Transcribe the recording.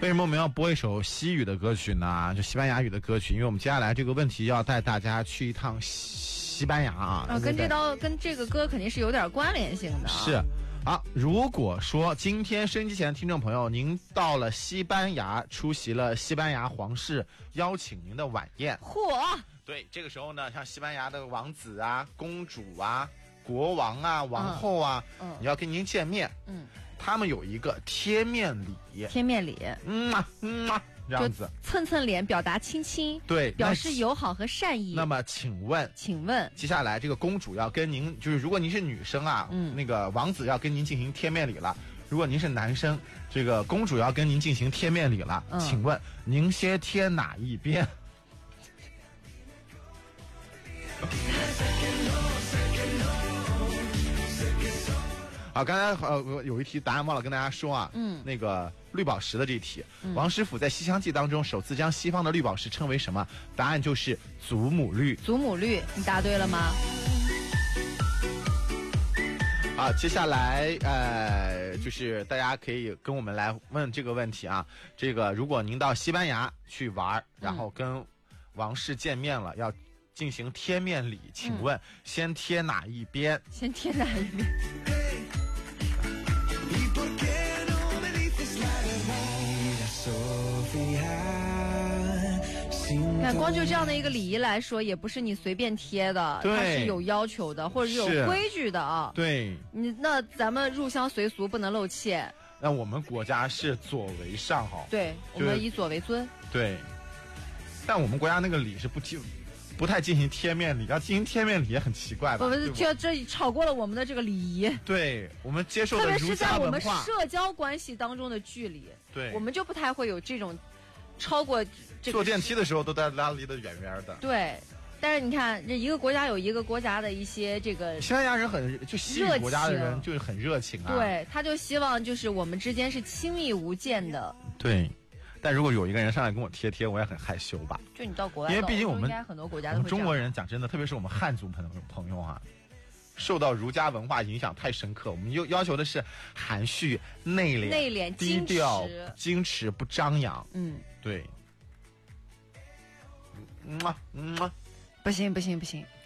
为什么我们要播一首西语的歌曲呢？就西班牙语的歌曲，因为我们接下来这个问题要带大家去一趟西班牙啊。 跟这个歌肯定是有点关联性的。 是。好，如果说今天收音机前的听众朋友，您到了西班牙，出席了西班牙皇室邀请您的晚宴，对，这个时候呢，像西班牙的王子啊、公主啊、国王啊、王后啊，你要跟您见面，他们有一个贴面礼，这样子蹭蹭脸，表达亲亲， 对， 表示友好和善意。 那么请问，接下来这个公主要跟您，就是如果您是女生啊，那个王子要跟您进行贴面礼了。如果您是男生，这个公主要跟您进行贴面礼了，请问您先贴哪一边？好，刚才有一题答案忘了跟大家说啊，那个绿宝石的这一题，王师傅在《西厢记》当中首次将西方的绿宝石称为什么？答案就是祖母绿。 祖母绿，你答对了吗？ 好，接下来就是大家可以跟我们来问这个问题啊，这个如果您到西班牙去玩，然后跟王室见面了，要进行贴面礼，请问先贴哪一边？ 先贴哪一边？看，光就这样的一个礼仪来说，也不是你随便贴的，它是有要求的，或者是有规矩的啊。 对， 那咱们入乡随俗，不能露怯。 那我们国家是左为上哈， 对，我们以左为尊。 对，但我们国家那个礼是不太进行贴面礼，要进行贴面礼也很奇怪吧？ 我们这超过了我们的这个礼仪。 对，我们接受的儒家文化，特别是在我们社交关系当中的距离， 对， 我们就不太会有这种超过这个。 坐电梯的时候都大家离得远远的。 对，但是你看，这一个国家有一个国家的一些这个西班牙人就西语国家的人就是很热情啊。 对，他就希望就是我们之间是亲密无间的。 对。但如果有一个人上来跟我贴，我也很害羞吧。 就你到国外， 因为毕竟我们应该很多国家都会中国人讲真的，特别是我们汉族朋友啊，受到儒家文化影响太深刻。我们要求的是含蓄、内敛、低调、矜持，不张扬。对。 不行。